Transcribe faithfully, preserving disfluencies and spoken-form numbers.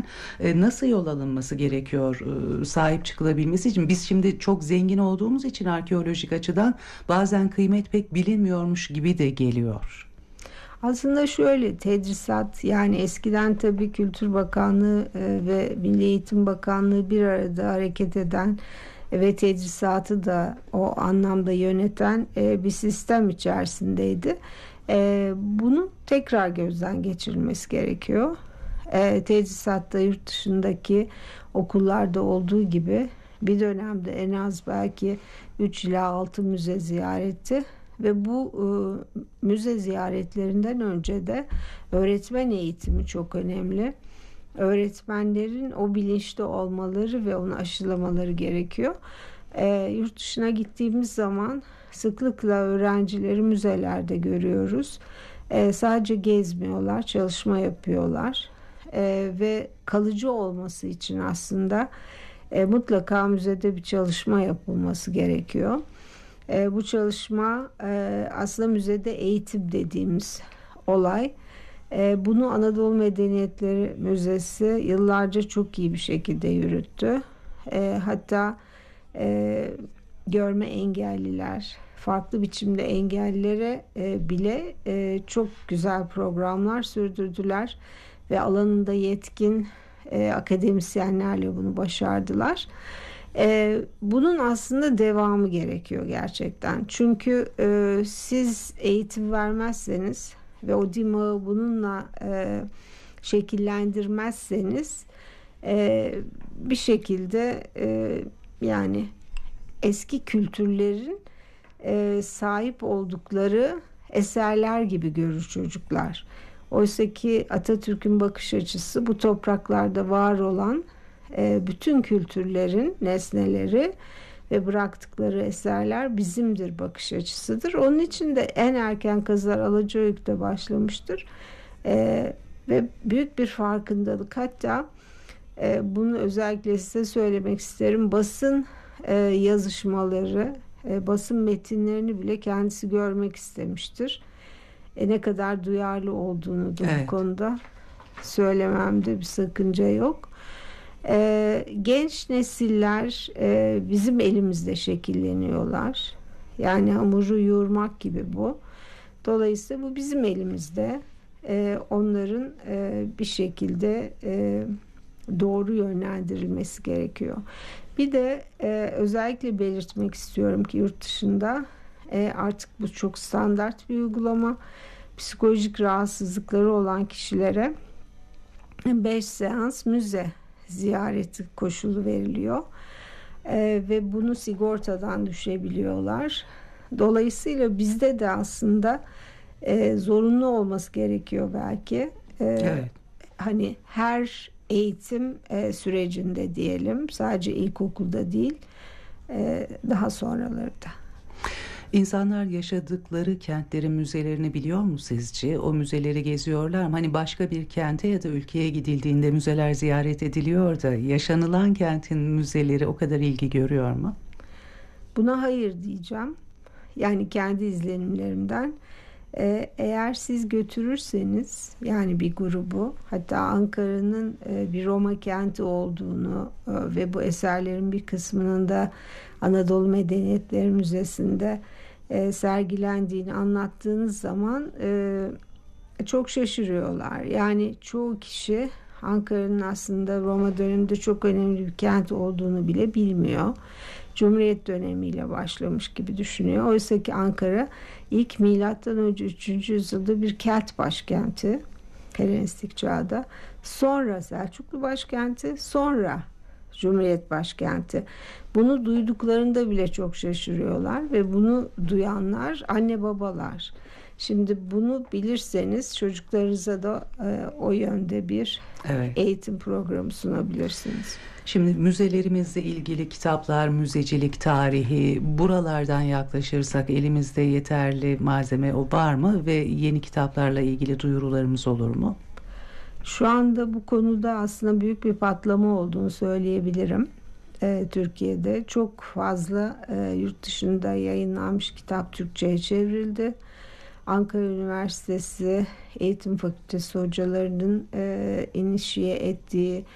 E, nasıl yol alınması gerekiyor e, sahip çıkılabilmesi için? Biz şimdi çok zengin olduğumuz için arkeolojik açıdan bazen kıymet pek bilinmiyormuş gibi de geliyor. Aslında şöyle, tedrisat, yani eskiden tabii Kültür Bakanlığı e, ve Milli Eğitim Bakanlığı bir arada hareket eden ve tedrisatı da o anlamda yöneten e, bir sistem içerisindeydi. E, bunun tekrar gözden geçirilmesi gerekiyor. E, tedrisatta yurt dışındaki okullarda olduğu gibi bir dönemde en az belki üç ila altı müze ziyareti ve bu e, müze ziyaretlerinden önce de öğretmen eğitimi çok önemli. Öğretmenlerin o bilinçli olmaları ve onu aşılamaları gerekiyor. E, yurt dışına gittiğimiz zaman sıklıkla öğrencileri müzelerde görüyoruz. E, sadece gezmiyorlar, çalışma yapıyorlar. E, ve kalıcı olması için aslında e, mutlaka müzede bir çalışma yapılması gerekiyor. E, bu çalışma e, aslında müzede eğitim dediğimiz olay. E, bunu Anadolu Medeniyetleri Müzesi yıllarca çok iyi bir şekilde yürüttü. E, hatta e, görme engelliler, farklı biçimde engellilere e, bile e, çok güzel programlar sürdürdüler ve alanında yetkin e, akademisyenlerle bunu başardılar. E, bunun aslında devamı gerekiyor gerçekten. Çünkü e, siz eğitim vermezseniz ve o dimağı bununla e, şekillendirmezseniz e, bir şekilde e, yani eski kültürlerin e, sahip oldukları eserler gibi görür çocuklar. Oysa ki Atatürk'ün bakış açısı bu topraklarda var olan e, bütün kültürlerin nesneleri ve bıraktıkları eserler bizimdir bakış açısıdır. Onun için de en erken kazılar Alacayük'te başlamıştır. E, ve büyük bir farkındalık, hatta e, bunu özellikle size söylemek isterim, basın e, yazışmaları, e, basın metinlerini bile kendisi görmek istemiştir. E, ne kadar duyarlı olduğunu da evet. Bu konuda söylememde bir sakınca yok. E, genç nesiller e, bizim elimizde şekilleniyorlar. Yani hamuru yoğurmak gibi bu. Dolayısıyla bu bizim elimizde. E, onların e, bir şekilde e, doğru yönlendirilmesi gerekiyor. Bir de e, özellikle belirtmek istiyorum ki yurt dışında e, artık bu çok standart bir uygulama. Psikolojik rahatsızlıkları olan kişilere beş seans müze ziyareti koşulu veriliyor. E, ve bunu sigortadan düşebiliyorlar. Dolayısıyla bizde de aslında e, zorunlu olması gerekiyor belki. E, evet. Hani her eğitim e, sürecinde diyelim, sadece ilkokulda değil, e, daha sonraları da. İnsanlar yaşadıkları kentlerin müzelerini biliyor mu sizce? O müzeleri geziyorlar mı? Hani başka bir kente ya da ülkeye gidildiğinde müzeler ziyaret ediliyor da yaşanılan kentin müzeleri o kadar ilgi görüyor mu? Buna hayır diyeceğim. Yani kendi izlenimlerimden. Ee, eğer siz götürürseniz, yani bir grubu, hatta Ankara'nın e, bir Roma kenti olduğunu e, ve bu eserlerin bir kısmının da Anadolu Medeniyetleri Müzesi'nde e, sergilendiğini anlattığınız zaman e, çok şaşırıyorlar. Yani çoğu kişi Ankara'nın aslında Roma döneminde çok önemli bir kent olduğunu bile bilmiyor. Cumhuriyet dönemiyle başlamış gibi düşünüyor. Oysa ki Ankara ilk milattan önce üçüncü yüzyılda bir Kelt başkenti, Helenistik çağda. Sonra Selçuklu başkenti, sonra Cumhuriyet başkenti. Bunu duyduklarında bile çok şaşırıyorlar ve bunu duyanlar anne babalar. Şimdi bunu bilirseniz çocuklarınıza da e, o yönde bir evet. eğitim programı sunabilirsiniz. Şimdi müzelerimizle ilgili kitaplar, müzecilik tarihi, buralardan yaklaşırsak elimizde yeterli malzeme o var mı ve yeni kitaplarla ilgili duyurularımız olur mu? Şu anda bu konuda aslında büyük bir patlama olduğunu söyleyebilirim. Ee, Türkiye'de çok fazla e, yurt dışında yayınlanmış kitap Türkçe'ye çevrildi. Ankara Üniversitesi Eğitim Fakültesi hocalarının e, inişiye ettiği